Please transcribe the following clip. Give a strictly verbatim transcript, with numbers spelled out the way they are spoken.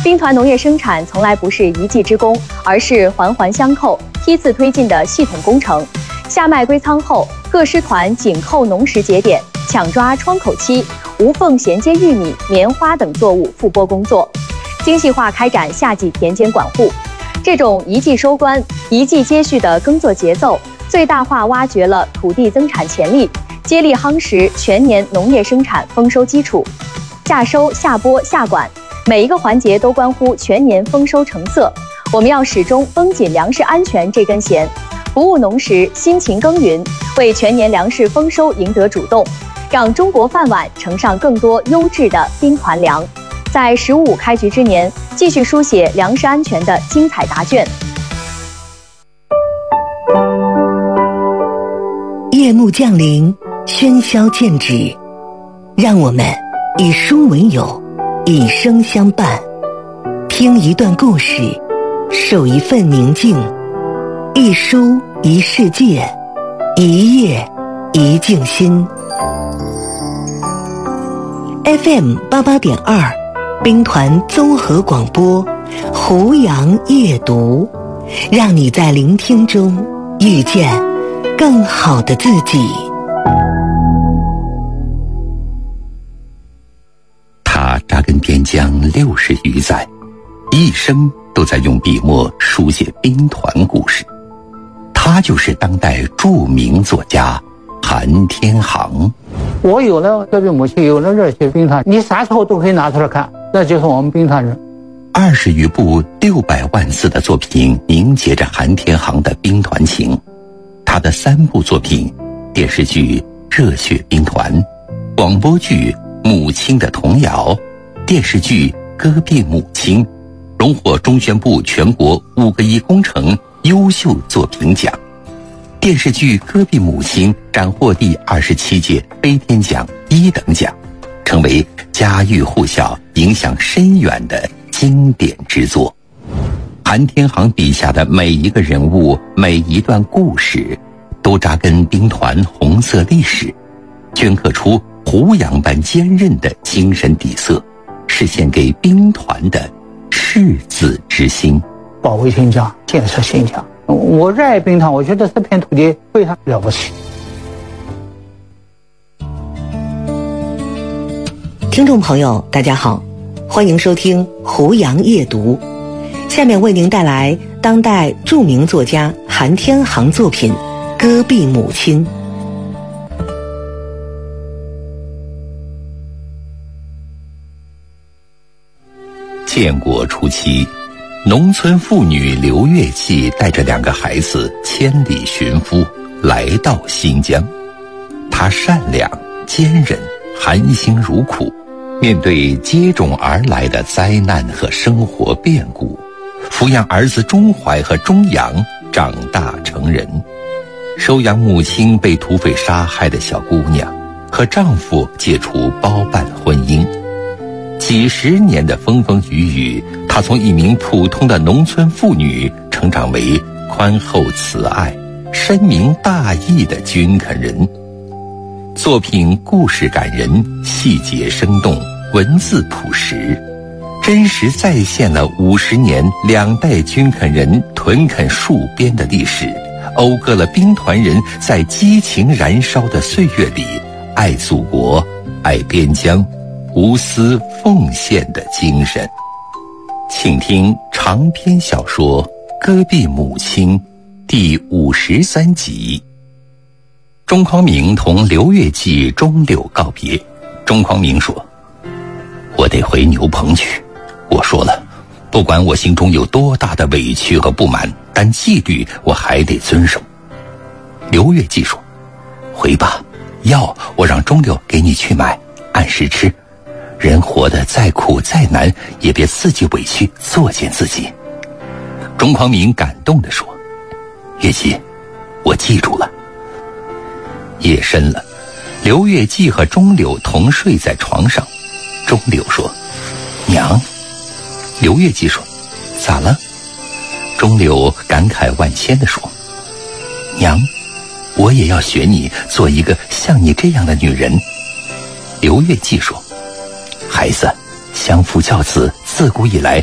兵团农业生产从来不是一技之功，而是环环相扣、梯次推进的系统工程。下麦归仓后，各师团紧扣农时节点，抢抓窗口期，无缝衔接玉米、棉花等作物复播工作，精细化开展夏季田间管护。这种一季收官、一季接续的耕作节奏，最大化挖掘了土地增产潜力，接力夯实全年农业生产丰收基础。夏收、夏播、夏管，每一个环节都关乎全年丰收成色。我们要始终绷紧粮食安全这根弦，不误农时，辛勤耕耘，为全年粮食丰收赢得主动，让中国饭碗盛上更多优质的兵团粮。在十五五开局之年，继续书写粮食安全的精彩答卷。 夜幕降临，喧嚣渐止，让我们以书为友，以声相伴，听一段故事，守一份宁静，一书一世界，一页一静心。 F M 八八点二，兵团综合广播，胡杨夜读，让你在聆听中遇见更好的自己。 他扎根边疆六十余载，一生都在用笔墨书写兵团故事。他就是当代著名作家韩天航。 我有了戈壁母亲，有了热血兵团，你啥时候都可以拿出来看，那就是我们兵团人。 二十余部六百万字的作品凝结着韩天航的兵团情。他的三部作品，电视剧《热血兵团》，广播剧《母亲的童谣》，电视剧《戈壁母亲》，荣获中宣部全国五个一工程优秀作品奖。电视剧《戈壁母亲》斩获第二十七届飞天奖一等奖，成为家喻户晓、影响深远的经典之作。韩天航笔下的每一个人物、每一段故事，都扎根兵团红色历史，镌刻出胡杨般坚韧的精神底色，是献给兵团的赤子之心。 保卫新疆，建设新疆。我热爱兵团，我觉得这片土地非常了不起。 听众朋友，大家好，欢迎收听胡杨夜读。下面为您带来当代著名作家韩天航作品《戈壁母亲》。 建国初期，农村妇女刘月季带着两个孩子千里寻夫，来到新疆。她善良、坚韧、含辛茹苦，面对接踵而来的灾难和生活变故，抚养儿子钟怀和钟阳长大成人，收养母亲被土匪杀害的小姑娘，和丈夫解除包办婚姻。几十年的风风雨雨，她从一名普通的农村妇女成长为宽厚慈爱、深明大义的军垦人。作品故事感人，细节生动，文字朴实，真实再现了五十年两代军垦人屯垦戍边的历史，讴歌了兵团人在激情燃烧的岁月里爱祖国、爱边疆、无私奉献的精神。请听长篇小说《戈壁母亲》第五十三集。钟匡明同刘月季终柳告别。钟匡明说：“我得回牛棚去。我说了，不管我心中有多大的委屈和不满，但纪律我还得遵守。”刘月季说：“回吧，药我让钟柳给你去买，按时吃。人活得再苦再难，也别自己委屈作践自己。”钟匡明感动地说：“月季，我记住了。”夜深了，刘月季和钟柳同睡在床上。钟柳说：“娘。”刘月季说：“咋了？”钟柳感慨万千地说：“娘，我也要学你做一个像你这样的女人。”刘月季说：“孩子，相夫教子自古以来